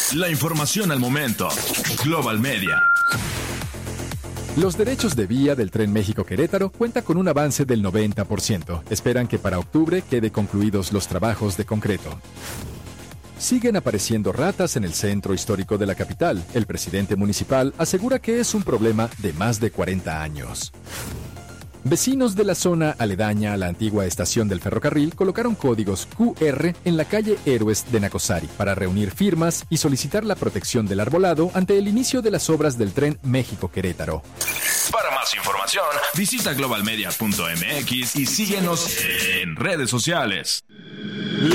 La información al momento. Global Media. Los derechos de vía del Tren México-Querétaro cuenta con un avance del 90%. Esperan que para octubre quede concluidos los trabajos de concreto. Siguen apareciendo ratas en el centro histórico de la capital. El presidente municipal asegura que es un problema de más de 40 años. Vecinos de la zona aledaña a la antigua estación del ferrocarril colocaron códigos QR en la calle Héroes de Nacosari para reunir firmas y solicitar la protección del arbolado ante el inicio de las obras del Tren México-Querétaro. Para más información, visita globalmedia.mx y síguenos en redes sociales.